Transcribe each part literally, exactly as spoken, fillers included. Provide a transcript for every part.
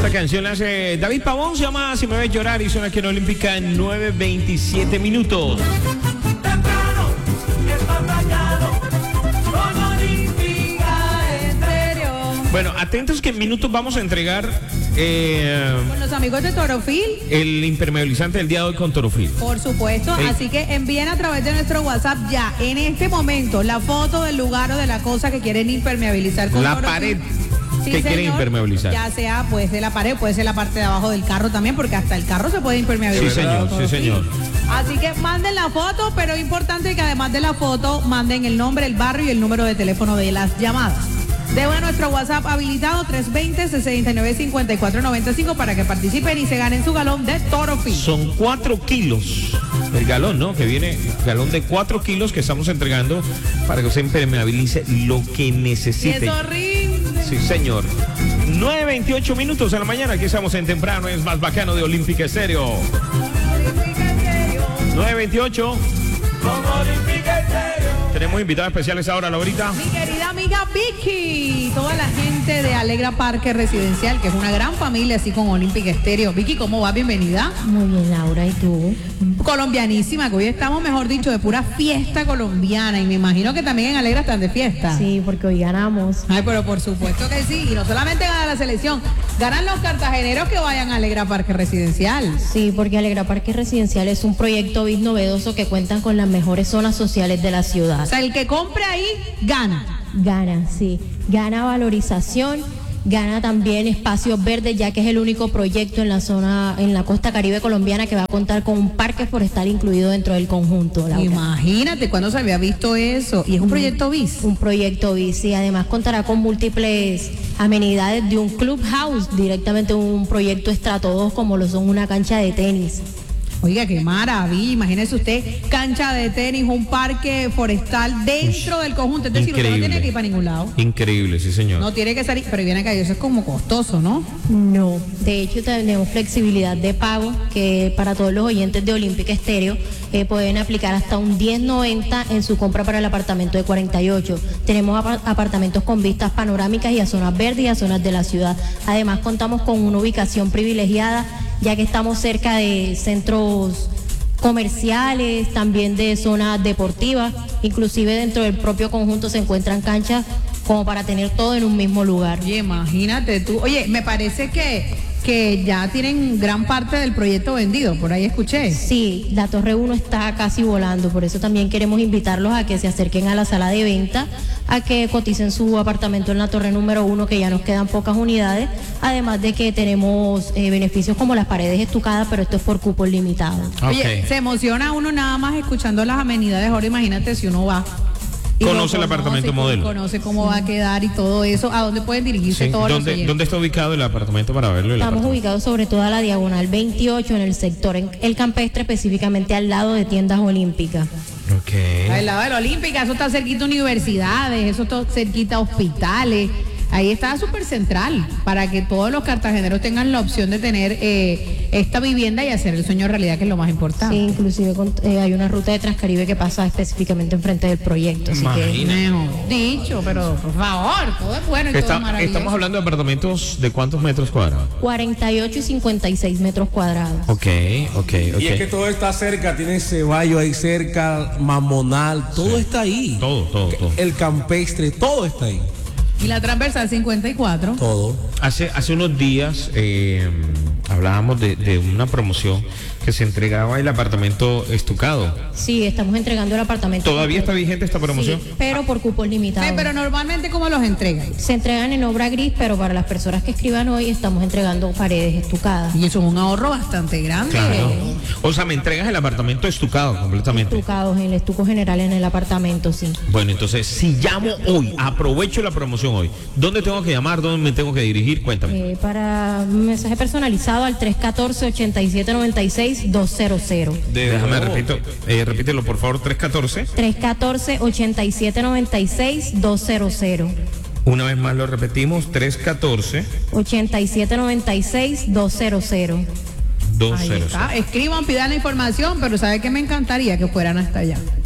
Esta canción la hace David Pavón, se llama Si me ves llorar y suena aquí en Olímpica en nueve veintisiete minutos. Temprano, está dañado, con Olímpica Estéreo. Bueno, atentos que en minutos vamos a entregar eh, Con los amigos de Torofil, el impermeabilizante del día de hoy con Torofil. por supuesto. Sí. Así que envíen a través de nuestro WhatsApp ya, en este momento, la foto del lugar o de la cosa que quieren impermeabilizar con La Torofil. pared Sí, que quieren señor. impermeabilizar. Ya sea pues de la pared, puede ser la parte de abajo del carro también, porque hasta el carro se puede Sí, impermeabilizar. señor, con sí, Torofil. señor. Así que manden la foto, pero es importante que además de la foto manden el nombre, el barrio y el número de teléfono de las llamadas. Debo nuestro WhatsApp habilitado tres dos cero, seis nueve cinco cuatro nueve cinco para que participen y se ganen su galón de Torofil. Son cuatro kilos el galón, ¿no? Que viene galón de cuatro kilos que estamos entregando para que usted impermeabilice lo que Y necesite. eso rinde. Sí, señor. nueve veintiocho minutos de la mañana, aquí estamos en temprano, es más bacano de Olímpica Estéreo. nueve veintiocho. Con Olímpica Estéreo. Tenemos invitados especiales ahora, Laurita. Mi querida amiga Vicky, toda la gente de Alegra Parque Residencial, que es una gran familia así con Olímpica Estéreo. Vicky, ¿cómo va? Bienvenida. Muy bien, Laura, ¿y tú? Colombianísima, que hoy estamos, mejor dicho, de pura fiesta colombiana. Y me imagino que también en Alegra están de fiesta. Sí, porque hoy ganamos. Ay, pero por supuesto que sí. Y no solamente gana la selección, ganan los cartageneros que vayan a Alegra Parque Residencial. Sí, porque Alegra Parque Residencial es un proyecto bis novedoso que cuentan con las mejores zonas sociales de la ciudad. O sea, el que compre ahí, gana. Gana, sí. Gana valorización, gana también espacios verdes, ya que es el único proyecto en la zona, en la costa caribe colombiana que va a contar con un parque forestal incluido dentro del conjunto, Laura. Imagínate cuándo se había visto eso. Y es un proyecto bis. Un proyecto bici, además contará con múltiples amenidades de un clubhouse, directamente un proyecto estrato dos como lo son una cancha de tenis. Oiga, qué maravilla. Imagínese usted, cancha de tenis, un parque forestal dentro del conjunto. Es decir, usted no tiene que ir para ningún lado. Increíble, sí, señor. No tiene que salir, pero viene acá, eso es como costoso, ¿no? No, de hecho tenemos flexibilidad de pago que para todos los oyentes de Olímpica Estéreo eh, pueden aplicar hasta un diez noventa en su compra para el apartamento de cuarenta y ocho. Tenemos apar- apartamentos con vistas panorámicas y a zonas verdes y a zonas de la ciudad. Además contamos con una ubicación privilegiada ya que estamos cerca de centros comerciales, también de zonas deportivas, inclusive dentro del propio conjunto se encuentran canchas como para tener todo en un mismo lugar. Oye, imagínate tú. Oye, me parece que, que ya tienen gran parte del proyecto vendido, por ahí escuché. Sí, la Torre uno está casi volando, por eso también queremos invitarlos a que se acerquen a la sala de venta, a que coticen su apartamento en la Torre número uno, que ya nos quedan pocas unidades, además de que tenemos eh, beneficios como las paredes estucadas, pero esto es por cupos limitados. Oye, Ok. se emociona uno nada más escuchando las amenidades. Ahora imagínate si uno va. y Conoce lo el apartamento conoce, modelo. Conoce cómo va a quedar y todo eso. ¿A dónde pueden dirigirse Sí. todos los ¿Dónde, oyentes? ¿Dónde está ubicado el apartamento para verlo? El Estamos apartamento? ubicados sobre toda la diagonal veintiocho en el sector en El Campestre, específicamente al lado de Tiendas Olímpicas. Ok. Al lado de la Olímpica, eso está cerquita a universidades, eso está cerquita a hospitales. Ahí está súper central para que todos los cartageneros tengan la opción de tener eh, esta vivienda y hacer el sueño realidad, que es lo más importante. Sí, inclusive con- eh, hay una ruta de Transcaribe que pasa específicamente enfrente del proyecto. Así que Imagínate. Mejor dicho, pero por favor, todo es bueno y todo Está- es maravilloso. estamos hablando de apartamentos de cuántos metros cuadrados. cuarenta y ocho y cincuenta y seis metros cuadrados. Ok, ok, ok. Y es que todo está cerca, tiene Ceballos ahí cerca, Mamonal, todo está ahí. Todo, todo, todo. El campestre, todo está ahí. Y la transversal cincuenta y cuatro. Todo. Hace, hace unos días eh, hablábamos de, de una promoción que se entregaba el apartamento estucado. Sí, estamos entregando el apartamento. ¿Todavía está vigente esta promoción? Sí, pero por cupos limitados. Sí, pero normalmente, ¿cómo los entregan? Se entregan en obra gris, pero para las personas que escriban hoy estamos entregando paredes estucadas. Y eso es un ahorro bastante grande. Claro. O sea, me entregas el apartamento estucado completamente. Estucados, en el estuco general en el apartamento, sí. Bueno, entonces, si llamo hoy, aprovecho la promoción hoy, ¿dónde tengo que llamar? ¿Dónde me tengo que dirigir? Cuéntame. Eh, para un mensaje personalizado al tres uno cuatro, ocho siete nueve seis, dos cero cero. Déjame, repito, eh, repítelo por favor, tres uno cuatro. tres uno cuatro, ocho siete nueve seis, dos cero cero. Una vez más lo repetimos, tres uno cuatro, ocho siete nueve seis, dos cero cero. dos Ahí cero cero. está. Escriban, pidan la información, pero ¿sabe qué me encantaría? Que fueran hasta allá.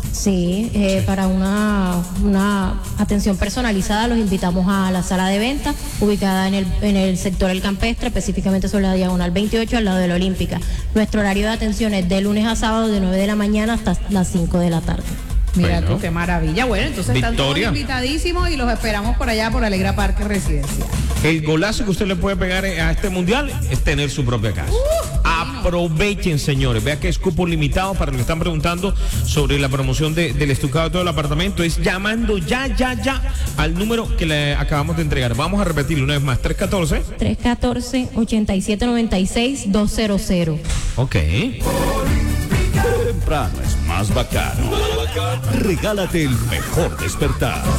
Sí, eh, para una, una atención personalizada los invitamos a la sala de venta ubicada en el, en el sector El Campestre, específicamente sobre la diagonal veintiocho al lado de la Olímpica. Nuestro horario de atención es de lunes a sábado de nueve de la mañana hasta las cinco de la tarde. Mira Bueno. tú, qué maravilla. Bueno, entonces están todos Victoria. invitadísimos y los esperamos por allá por Alegra Parque Residencial. El golazo que usted le puede pegar a este mundial es tener su propia casa. Aprovechen, señores. Vea que es cupo limitado para los que están preguntando sobre la promoción de- del estucado de todo el apartamento. Es llamando ya, ya, ya al número que le acabamos de entregar. Vamos a repetirlo una vez más. tres uno cuatro. tres uno cuatro, ocho siete nueve seis, dos cero cero. Ok. Temprano es más bacano. Regálate el mejor despertar.